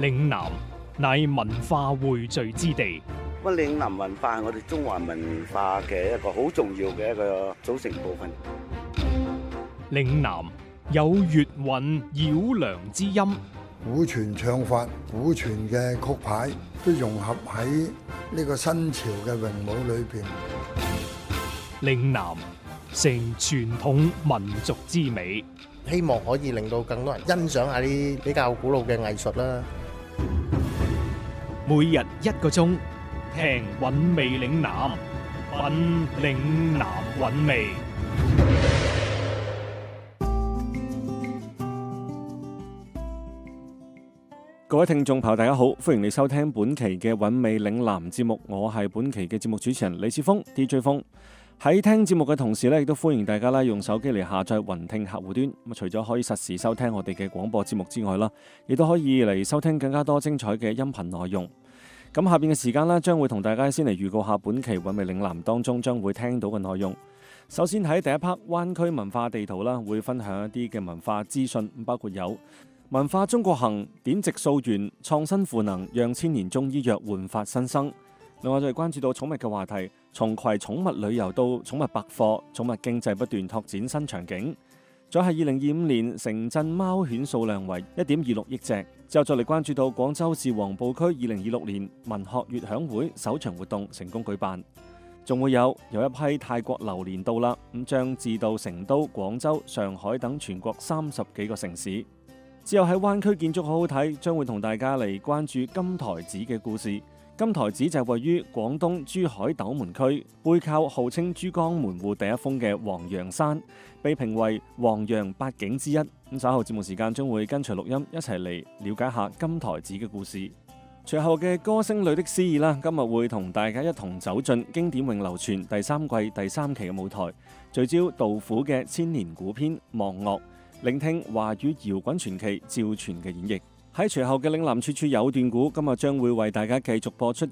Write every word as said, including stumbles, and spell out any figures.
嶺南乃文化匯聚之地。 咁嶺南文化係我哋中華文化嘅一個好重要嘅一個組成部分。 嶺南有粵韻繞梁之音， 古傳唱法、古傳嘅曲牌都融合喺呢個新潮嘅詠舞裏邊。 嶺南成傳統民族之美， 希望可以令到更多人欣賞下啲比較古老嘅藝術啦。 每日一個鐘，聽韻味嶺南，品嶺南韻味。 各位聽眾朋友大家好，歡迎你收聽本期嘅韻味嶺南節目，我係本期嘅節目主持人李志峰 D J 峰。喺聽節目嘅同時咧，亦都歡迎大家啦用手機嚟下載雲聽客戶端。咁除咗可以實時收聽我哋嘅廣播節目之外啦，亦都可以嚟收聽更加多精彩嘅音頻內容。咁下邊嘅時間啦，將會同大家先嚟預告下本期韻味嶺南當中將會聽到嘅內容。首先喺第一 part 灣區文化地圖啦，會分享一啲嘅文化資訊，包括有文化中國行、典籍溯源、創新賦能，讓千年中醫藥煥發新生。另外就係關注到寵物嘅話題，從葵寵物旅遊到寵物百貨，寵物經濟不斷拓展新場景。再係二零二五年城鎮貓犬數量為一點二六億隻。之後再嚟關注到廣州市黃埔區二零二六年文學悅享會首場活動成功舉辦。仲會有有一批泰國榴蓮到啦，咁將至到成都、廣州、上海等全國三十幾個城市。之後喺灣區建築好好睇，將會同大家嚟關注金台寺嘅故事。金台寺就係位於廣東珠海斗門區，背靠號稱珠江門戶第一峰嘅黃楊山，被評為黃楊八景之一。咁稍後節目時間將會跟隨錄音一齊嚟了解下金台寺嘅故事。隨後嘅歌聲裏的詩意啦，今日會同大家一同走進經典永流傳第三季第三期嘅舞台，聚焦杜甫嘅千年古篇《望岳》，聆聽華語搖滾傳奇趙傳嘅演繹。喺隨後嘅嶺南處處有段古，今日將會為大家繼續播出